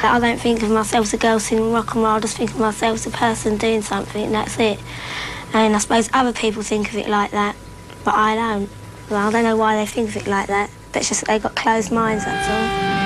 I don't think of myself as a girl singing rock and roll, I just think of myself as a person doing something, and that's it. And I suppose other people think of it like that, but I don't. Well, I don't know why they think of it like that, but it's just that they've got closed minds, that's all.